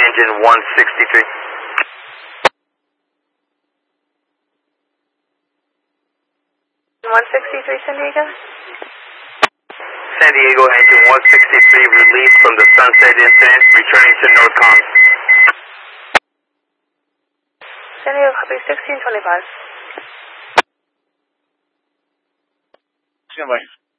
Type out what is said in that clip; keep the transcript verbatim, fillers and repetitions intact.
engine one sixty-three. one sixty-three, San Diego? San Diego, engine one sixty-three released from the Sunset incident, returning to Northcom. San Diego, copy sixteen twenty-five. Stand by.